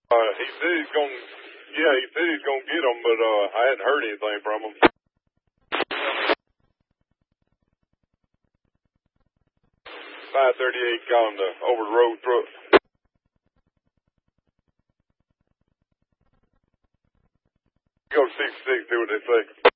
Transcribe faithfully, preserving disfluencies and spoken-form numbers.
Uh, he said he's going to, yeah, he said he's going to get them, but uh, I hadn't heard anything from him. five thirty-eight, got him to over the road truck. Go six six, see what they say.